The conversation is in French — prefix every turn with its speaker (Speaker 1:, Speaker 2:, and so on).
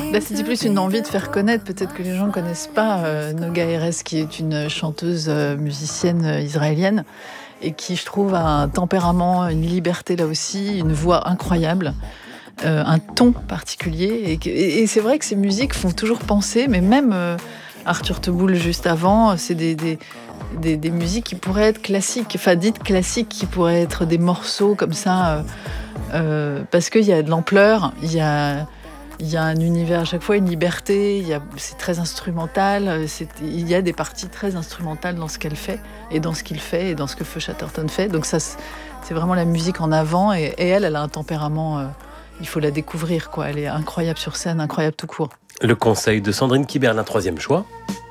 Speaker 1: Là, c'était plus une envie de faire connaître. Peut-être que les gens ne connaissent pas Noga Erez, qui est une chanteuse musicienne israélienne et qui, je trouve, a un tempérament, une liberté là aussi, une voix incroyable. Un ton particulier. Et c'est vrai que ces musiques font toujours penser, mais même Arthur Teboul juste avant, c'est des musiques qui pourraient être classiques, enfin dites classiques, qui pourraient être des morceaux comme ça, parce qu'il y a de l'ampleur, il y a un univers à chaque fois, une liberté, c'est très instrumental, il y a des parties très instrumentales dans ce qu'elle fait, et dans ce qu'il fait, et dans ce que Feu Chatterton fait. Donc ça, c'est vraiment la musique en avant, et elle a un tempérament... il faut la découvrir, quoi. Elle est incroyable sur scène, incroyable tout court.
Speaker 2: Le conseil de Sandrine Kiberlin, 3e choix.